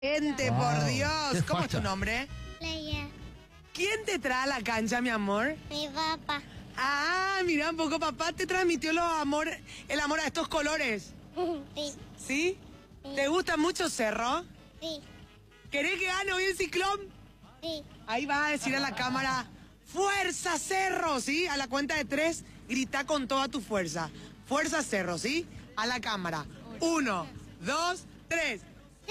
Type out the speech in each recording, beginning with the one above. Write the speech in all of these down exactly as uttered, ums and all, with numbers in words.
Gente, Wow, por Dios. qué ¿Cómo es tu facha. nombre? Leia, ¿Quién te trae a la cancha, mi amor? mi papá. Ah, mira un poco, papá te transmitió los amor, el amor a estos colores. Sí, ¿Sí? ¿Te gusta mucho Cerro? sí, ¿Querés que gane hoy el Ciclón? sí. Ahí vas a decir a la cámara, ¡Fuerza Cerro! ¿Sí? A la cuenta de tres, grita con toda tu fuerza. ¡Fuerza Cerro! ¿Sí? A la cámara. Uno, dos, tres.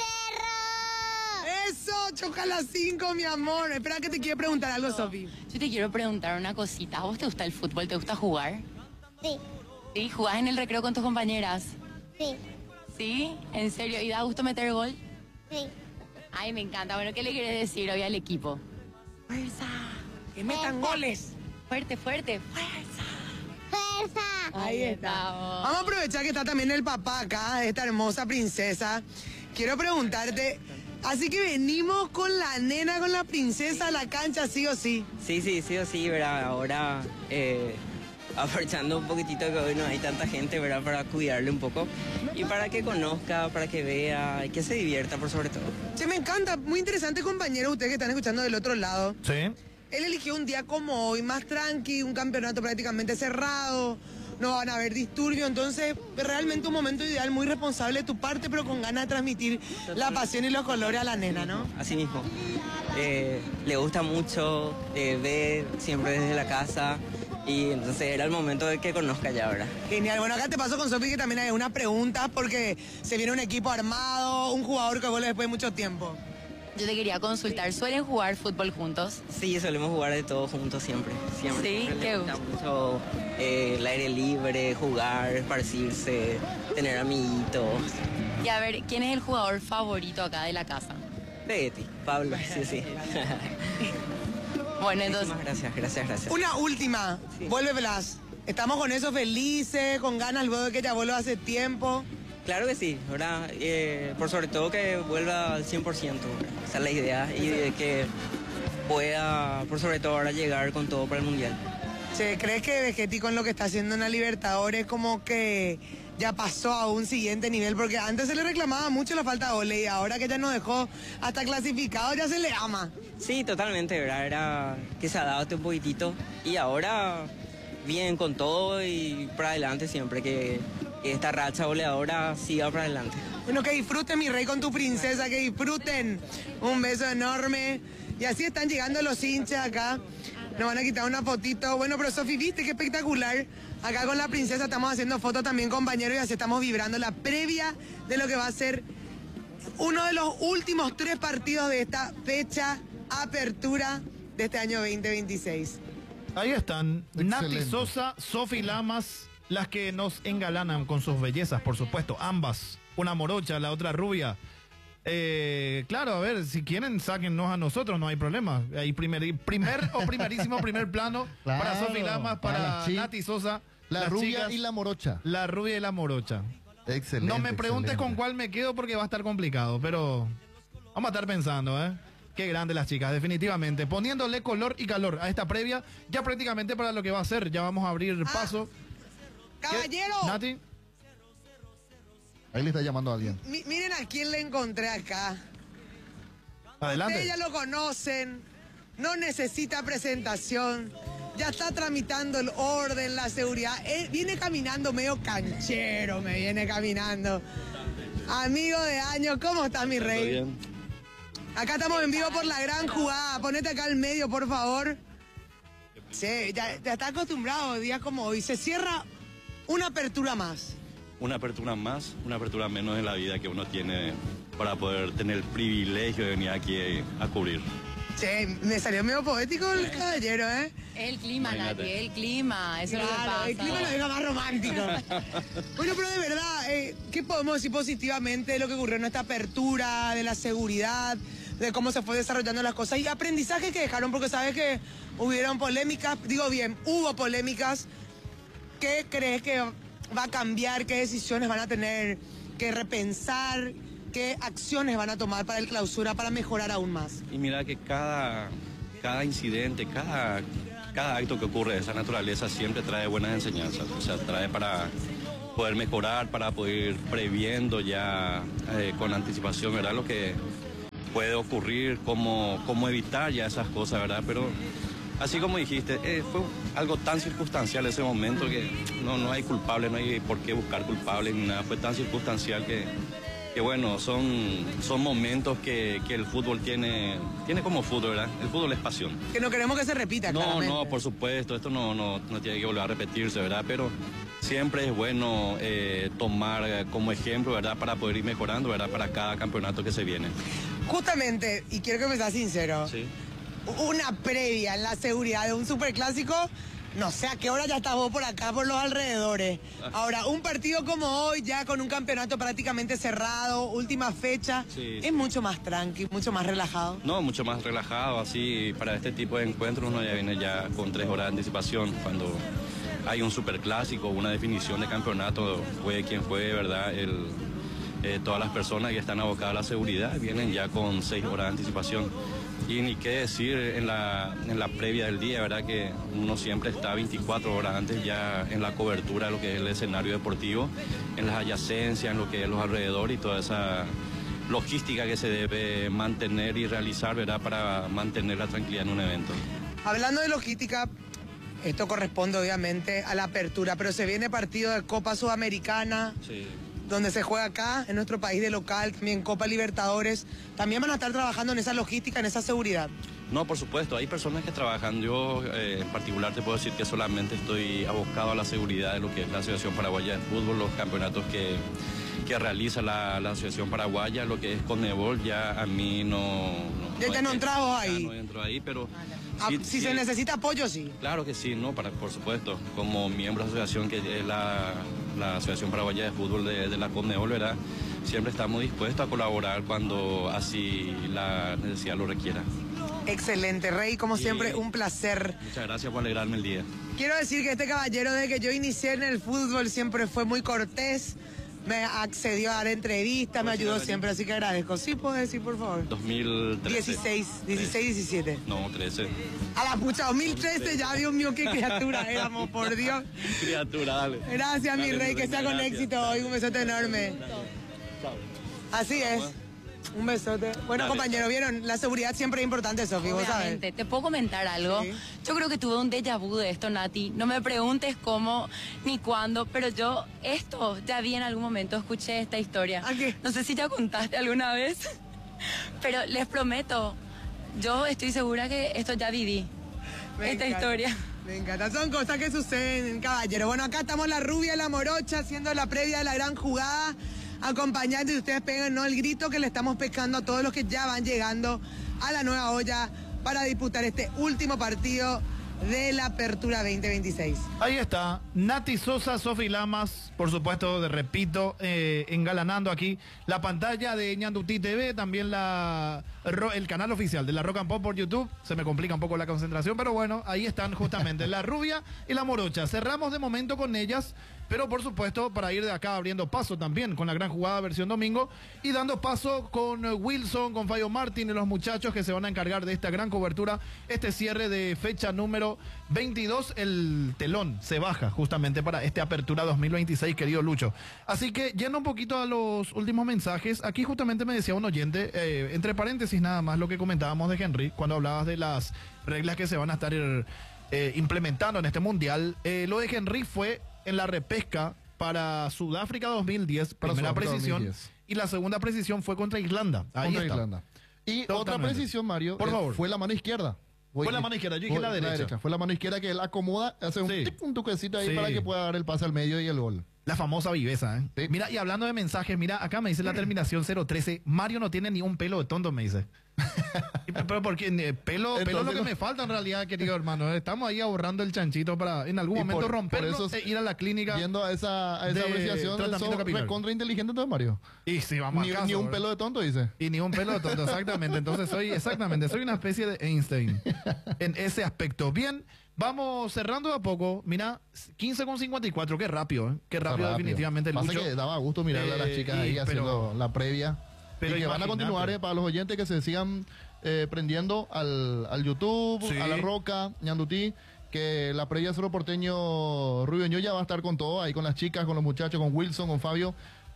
¡Cerro! ¡Eso! Choca a las cinco, mi amor. Espera que te quiero preguntar algo, Sofi. Yo te quiero preguntar una cosita. ¿A vos te gusta el fútbol? ¿Te gusta jugar? Sí, ¿Sí? ¿Jugás en el recreo con tus compañeras? sí, ¿Sí? ¿En serio? ¿Y da gusto meter gol? sí. Ay, me encanta. Bueno, ¿qué le quieres decir hoy al equipo? ¡Fuerza! ¡Que metan goles! Fuerte, fuerte. ¡Fuerza! ¡Fuerza! Ahí está. estamos. Vamos a aprovechar que está también el papá acá, esta hermosa princesa. Quiero preguntarte, así que venimos con la nena, con la princesa a la cancha, sí o sí. Sí, sí, sí o sí, ¿verdad? Ahora, eh, aprovechando un poquitito que hoy no hay tanta gente, ¿verdad? Para cuidarle un poco y para que conozca, para que vea y que se divierta por sobre todo. Che, me encanta, muy interesante, compañero, ustedes que están escuchando del otro lado. Sí. Él eligió un día como hoy, más tranqui, un campeonato prácticamente cerrado, no van a haber disturbios, entonces realmente un momento ideal, muy responsable de tu parte, pero con ganas de transmitir la pasión y los colores a la nena, ¿no? Así mismo. Eh, le gusta mucho, eh, ve siempre desde la casa y entonces era el momento de que conozca ya, ¿verdad? Genial, bueno, acá te paso con Sofi que también hay una pregunta porque se viene un equipo armado, un jugador que vuelve después de mucho tiempo. Yo te quería consultar. ¿Suelen jugar fútbol juntos? Sí, solemos jugar de todo juntos siempre, siempre. Sí, Siempre qué le gusta mucho eh, el aire libre, jugar, esparcirse, tener amiguitos. Y a ver, ¿quién es el jugador favorito acá de la casa? Betty, Pablo, sí, sí. Bueno, entonces... Muchísimas gracias, gracias, gracias. Una última, Sí. vuelve Blas. Estamos con eso felices, con ganas luego de que ya vuelva hace tiempo. Claro que sí, ¿verdad? Eh, por sobre todo que vuelva al cien por ciento, ¿verdad? Esa es la idea y de que pueda, por sobre todo ahora, llegar con todo para el Mundial. Che, ¿crees que Vegetti con lo que está haciendo en la Libertadores como que ya pasó a un siguiente nivel? Porque antes se le reclamaba mucho la falta de goles y ahora que ya nos dejó hasta clasificado ya se le ama. Sí, totalmente, ¿verdad? Era que se adapte un poquitito y ahora bien con todo y para adelante siempre, que esta racha goleadora siga para adelante. Bueno, que disfruten, mi rey, con tu princesa, que disfruten. Un beso enorme. Y así están llegando los hinchas acá. Nos van a quitar una fotito. Bueno, pero Sofi, viste qué espectacular. Acá con la princesa estamos haciendo fotos también, compañeros, y así estamos vibrando la previa de lo que va a ser uno de los últimos tres partidos de esta fecha apertura de este año veinte veintiséis. Ahí están Nati Excelente. Sosa, Sofi Lamas, las que nos engalanan con sus bellezas, por supuesto, ambas. Una morocha, la otra rubia. Eh, claro, a ver, si quieren, sáquennos a nosotros, no hay problema. Hay primer, primer o primerísimo primer plano Claro, para Sofi Lamas, para para las chi- Nati Sosa, La las rubia chicas, y la morocha. la rubia y la morocha. Excelente. No me preguntes excelente. con cuál me quedo porque va a estar complicado, pero vamos a estar pensando, ¿eh? Qué grandes las chicas, definitivamente. Poniéndole color y calor a esta previa, ya prácticamente para lo que va a ser. Ya vamos a abrir Ah, paso. ¿Qué? ¡Caballero! Nati, Ahí le está llamando a alguien. Mi- miren a quién le encontré acá. adelante. Ustedes ya lo conocen, no necesita presentación, ya está tramitando el orden, la seguridad. Él viene caminando medio canchero, me viene caminando. Amigo de años, ¿cómo estás, mi rey? Bien. Acá estamos en vivo por la gran jugada. Ponete acá al medio, por favor. Sí, ya, ya está acostumbrado días como hoy. Se cierra una apertura más. Una apertura más, una apertura menos en la vida que uno tiene para poder tener el privilegio de venir aquí a cubrir. Sí, me salió medio poético el caballero, ¿eh? El clima, Imagínate. Nati, el clima, eso es lo que Claro, pasa. el clima lo deja más romántico. Bueno, pero de verdad, eh, ¿qué podemos decir positivamente de lo que ocurrió en esta apertura, de la seguridad, de cómo se fue desarrollando las cosas y aprendizaje que dejaron? Porque sabes que hubieron polémicas, digo bien, hubo polémicas. ¿Qué crees que va a cambiar? ¿Qué decisiones van a tener que repensar? ¿Qué acciones van a tomar para el clausura para mejorar aún más? Y mira que cada, cada incidente, cada, cada acto que ocurre de esa naturaleza siempre trae buenas enseñanzas. O sea, trae para poder mejorar, para poder ir previendo ya eh, con anticipación, ¿verdad? Lo que puede ocurrir, cómo, cómo evitar ya esas cosas, ¿verdad? Pero así como dijiste, eh, fue algo tan circunstancial ese momento que no, no hay culpable, no hay por qué buscar culpable ni nada. Fue tan circunstancial que, que bueno, son, son momentos que, que el fútbol tiene, tiene como fútbol, ¿verdad? El fútbol es pasión. Que no queremos que se repita, No, claramente. no, por supuesto, esto no, no, no tiene que volver a repetirse, ¿verdad? Pero siempre es bueno eh, tomar eh, como ejemplo, ¿verdad? Para poder ir mejorando, ¿verdad? Para cada campeonato que se viene. Justamente, y quiero que me seas sincero, Sí. una previa en la seguridad de un superclásico, no sé a qué hora ya estás vos por acá, por los alrededores. Ahora, un partido como hoy, ya con un campeonato prácticamente cerrado, última fecha, Sí, es sí. mucho más tranqui, mucho más relajado. No, mucho más relajado, así para este tipo de encuentros uno ya viene ya con tres horas de anticipación. Cuando hay un superclásico, una definición de campeonato, fue quien fue, ¿verdad? El, eh, todas las personas que están abocadas a la seguridad vienen ya con seis horas de anticipación. Y ni qué decir en la, en la previa del día, ¿verdad? Que uno siempre está veinticuatro horas antes ya en la cobertura de lo que es el escenario deportivo, en las adyacencias, en lo que es los alrededores y toda esa logística que se debe mantener y realizar, ¿verdad? Para mantener la tranquilidad en un evento. Hablando de logística, esto corresponde obviamente a la apertura, pero se viene partido de Copa Sudamericana, Sí. donde se juega acá, en nuestro país de local, también Copa Libertadores. También van a estar trabajando en esa logística, en esa seguridad. No, por supuesto, hay personas que trabajan. Yo eh, en particular te puedo decir que solamente estoy abocado a la seguridad de lo que es la Asociación Paraguaya de Fútbol, los campeonatos que, que realiza la, la Asociación Paraguaya, lo que es Conmebol, ya a mí no... no Ya- no ya es no que- entraba ya ahí. no entro ahí, pero... Ah, sí- si sí, se necesita apoyo, sí. Claro que sí, no, para, por supuesto. Como miembro de la asociación, que es la, la Asociación Paraguaya de Fútbol de, de la Conmebol, ¿verdad? Siempre estamos dispuestos a colaborar cuando así la necesidad lo requiera. Excelente, Rey, como Sí. siempre, un placer. Muchas gracias por alegrarme el día. Quiero decir que este caballero, desde que yo inicié en el fútbol, siempre fue muy cortés, me accedió a dar entrevistas, me ¿Puedo decir ayudó algo? siempre, así que agradezco. ¿Sí puedo decir, por favor? dos mil trece. dieciséis, dieciséis, diecisiete. No, trece. A la pucha, dos mil trece ya, Dios mío, qué criatura éramos, por Dios. Criatura, dale. Gracias, mi Dale, rey, que reina, sea con gracias. éxito hoy, un besote enorme. Así es, un besote. Bueno, Dale. compañero, ¿vieron? La seguridad siempre es importante, Sofi, vos sabes. Obviamente. ¿Te puedo comentar algo? Sí. Yo creo que tuve un déjà vu de esto, Nati. No me preguntes cómo ni cuándo, pero yo esto ya vi en algún momento, escuché esta historia. ¿A qué? No sé si ya contaste alguna vez, pero les prometo, yo estoy segura que esto ya viví. Me esta encanta, historia. Me encanta, son cosas que suceden, caballero. Bueno, acá estamos la rubia y la morocha haciendo la previa de la gran jugada, acompañando y ustedes pegan, ¿no?, el grito que le estamos pescando a todos los que ya van llegando a la nueva olla para disputar este último partido de la Apertura veinte veintiséis. Ahí está, Nati Sosa, Sofi Lamas, por supuesto, de repito, eh, engalanando aquí la pantalla de Ñandutí T V, también la ro- el canal oficial de la Rock and Pop por YouTube. Se me complica un poco la concentración, pero bueno, ahí están justamente la rubia y la morocha. Cerramos de momento con ellas, pero por supuesto, para ir de acá abriendo paso también con la gran jugada versión domingo y dando paso con eh, Wilson, con Fabio Martín y los muchachos que se van a encargar de esta gran cobertura, este cierre de fecha número veintidós. El telón se baja justamente para esta apertura dos mil veintiséis, querido Lucho. Así que yendo un poquito a los últimos mensajes, aquí justamente me decía un oyente, eh, entre paréntesis nada más lo que comentábamos de Henry, cuando hablabas de las reglas que se van a estar eh, implementando en este mundial. Eh, lo de Henry fue en la repesca para Sudáfrica dos mil diez, Para primera Sudáfrica precisión, dos mil diez. y la segunda precisión fue contra Irlanda. Ahí Contra está. Irlanda. Y otra Totalmente. precisión, Mario, Por eh, favor. fue la mano izquierda. Fue la mano izquierda, yo dije Fue la derecha. Fue la mano izquierda que él acomoda, hace un, Sí. tic, un toquecito ahí Sí. para que pueda dar el pase al medio y el gol. La famosa viveza, ¿eh? Sí. Mira, y hablando de mensajes, mira, acá me dice la terminación cero trece, Mario no tiene ni un pelo de tonto, me dice. Y, Pero porque eh, pelo, pelo es lo Entonces, que no- me falta en realidad, querido hermano. Estamos ahí ahorrando el chanchito para en algún Y momento por- romperlo por eso e ir a la clínica. Yendo a esa, a esa de apreciación, tratamiento son capilar. recontra inteligente entonces, Mario. Y sí, vamos Ni, a caso, ni un ¿verdad? pelo de tonto, dice. Y ni un pelo de tonto, exactamente. Entonces soy, exactamente, soy una especie de Einstein en ese aspecto. Bien, vamos cerrando de a poco. Mira, quince con cincuenta y cuatro, qué rápido, ¿eh? Qué rápido, Rápido. definitivamente, Pasa Lucho. que daba gusto mirar a las Eh, chicas y- ahí pero- haciendo la previa. pero y que van a imagínate. continuar, eh, para los oyentes que se sigan eh, prendiendo al, al YouTube, Sí. a La Roca, Ñandutí, que la previa Cerro Porteño Rubio Ñoya va a estar con todo, ahí con las chicas, con los muchachos, con Wilson, con Fabio,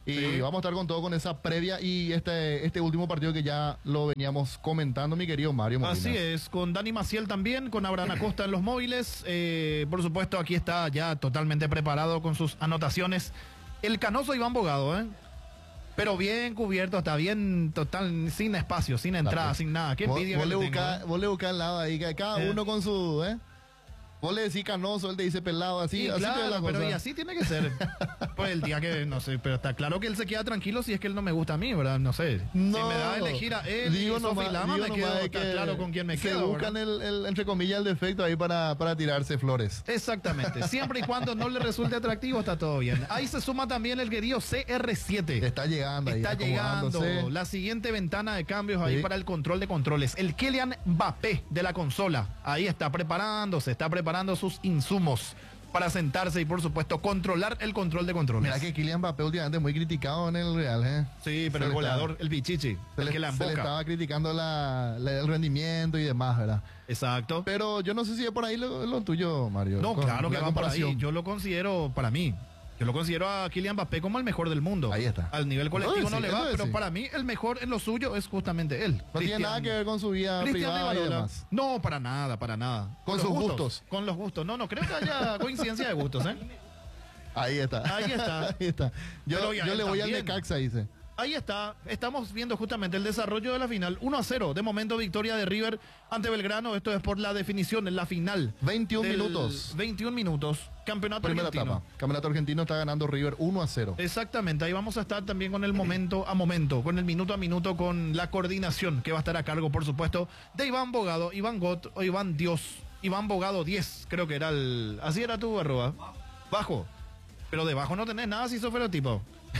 Y Sí. vamos a estar con todo con esa previa y este, este último partido que ya lo veníamos comentando, mi querido Mario Molina. Así es, con Dani Maciel también, con Abraham Acosta en los móviles. Eh, por supuesto, aquí está ya totalmente preparado con sus anotaciones. El canoso Iván Bogado, ¿eh? Pero bien cubierto, está bien total, sin espacio, sin entrada, Dale. sin nada. Qué Vos, envidia vos que le le tengo, buscás, ¿eh? vos le buscás al lado ahí, que cada Eh. uno con su, ¿eh? Vos le decís canoso, él te dice pelado, así, Sí, así te ve claro, la pero cosa. y así tiene que ser. Pues el día que, no sé, pero está claro que él se queda tranquilo si es que él no me gusta a mí, ¿verdad? No sé. No, si me da a elegir a él digo y Sofi nomás- Lama, digo me nomás quedo, de está que claro con quién me se quedo. buscan ¿verdad? el, el, entre comillas, el defecto ahí para, para tirarse flores. Exactamente. Siempre y cuando no le resulte atractivo, está todo bien. Ahí se suma también el querido C R siete. Está llegando ahí, Está llegando acomodándose. la siguiente ventana de cambios ahí Sí. para el control de controles. El Kylian Mbappé de la consola. Ahí está preparándose, está preparando sus insumos para sentarse y por supuesto controlar el control de controles. Mira que Kylian Mbappé últimamente muy criticado en el Real, ¿eh? Sí, pero Se el le goleador, está- el bichichi, Se el le, que la se le emboca. estaba criticando la, la- el rendimiento y demás, ¿verdad? Exacto. Pero yo no sé si es por ahí lo, lo tuyo, Mario. No, con claro que la va por ahí. comparación. Yo lo considero, para mí, yo lo considero a Kylian Mbappé como el mejor del mundo. Ahí está. Al nivel colectivo Eso no sí, le va, eso pero sí. para mí el mejor en lo suyo es justamente él. No tiene Cristian- nada que ver con su vida Cristian privada y Rivarola. demás. No, para nada, para nada. Con los sus gustos. Con los gustos. No, no creo que haya coincidencia de gustos, ¿eh? Ahí está. Ahí está. Ahí está. Yo, Pero y a yo él le voy también. al Necaxa, dice. Ahí está, estamos viendo justamente el desarrollo de la final. uno a cero, de momento victoria de River ante Belgrano. Esto es por la definición en la final. veintiún del- minutos. veintiún minutos, campeonato Primera argentino. etapa. Campeonato argentino está ganando River uno a cero. Exactamente, ahí vamos a estar también con el momento a momento, con el minuto a minuto, con la coordinación que va a estar a cargo, por supuesto, de Iván Bogado, Iván Got o Iván Dios, Iván Bogado diez, creo que era el... Así era tu arroba. Bajo. Pero debajo no tenés nada si sos fenotipo.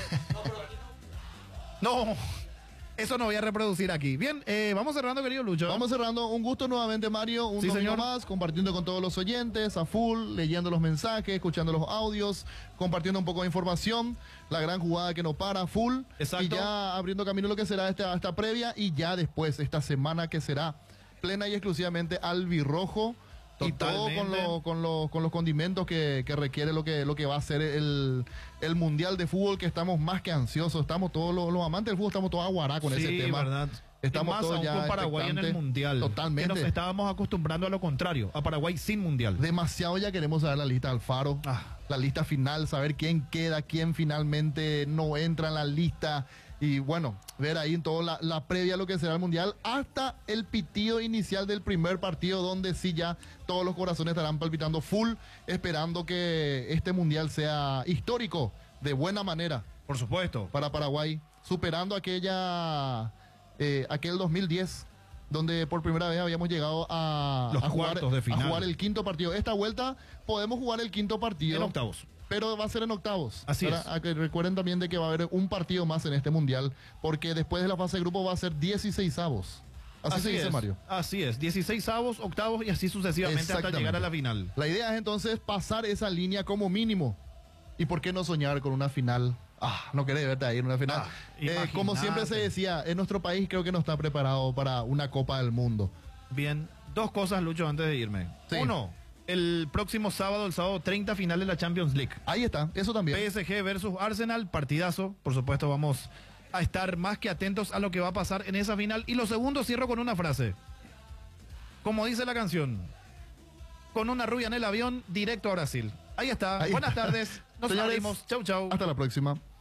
No, eso no voy a reproducir aquí. Bien, eh, vamos cerrando, querido Lucho. Vamos cerrando. Un gusto nuevamente, Mario. Un Sí, domingo señor. más, compartiendo con todos los oyentes, a full, leyendo los mensajes, escuchando los audios, compartiendo un poco de información. La gran jugada que no para, full. Exacto. Y ya abriendo camino lo que será esta, esta previa y ya después, esta semana que será plena y exclusivamente albirrojo. Y todo con, Totalmente. lo- con, lo- con los condimentos que, que requiere lo que, lo que va a ser el, el Mundial de Fútbol, que estamos más que ansiosos. Estamos todos los, los amantes del fútbol, estamos todos aguará con Sí, ese tema. verdad. Estamos Y más todos aún ya con Paraguay en el expectantes. Mundial. Totalmente. Que nos estábamos acostumbrando a lo contrario, a Paraguay sin Mundial. Demasiado ya queremos saber la lista de Alfaro, Ah. la lista final, saber quién queda, quién finalmente no entra en la lista. Y bueno, ver ahí en todo la, la previa a lo que será el Mundial, hasta el pitido inicial del primer partido, donde sí ya todos los corazones estarán palpitando full, esperando que este Mundial sea histórico, de buena manera, Por supuesto. para Paraguay, superando aquella eh, aquel dos mil diez, donde por primera vez habíamos llegado a, Los a jugar, cuartos de final. a jugar el quinto partido. Esta vuelta podemos jugar el quinto partido. En octavos. Pero va a ser en octavos. Así Ahora, es. a que recuerden también de que va a haber un partido más en este mundial, porque después de la fase de grupo va a ser dieciséis avos. Así, se dice, es, Mario. Así es, dieciséis avos, octavos y así sucesivamente hasta Exactamente. llegar a la final. La idea es entonces pasar esa línea como mínimo. ¿Y por qué no soñar con una final? Ah, no querés verte ahí en una final. Ah, Eh, como imagínate. siempre se decía, en nuestro país creo que no está preparado para una Copa del Mundo. Bien, dos cosas, Lucho, antes de irme. Sí. Uno, el próximo sábado, el sábado treinta, final de la Champions League. Ahí está, eso también. P S G versus Arsenal, partidazo. Por supuesto, vamos a estar más que atentos a lo que va a pasar en esa final. Y lo segundo, cierro con una frase. Como dice la canción, con una rubia en el avión, directo a Brasil. Ahí está. Ahí Buenas está. tardes. Nos Señores, abrimos. Chau, chau. Hasta la próxima.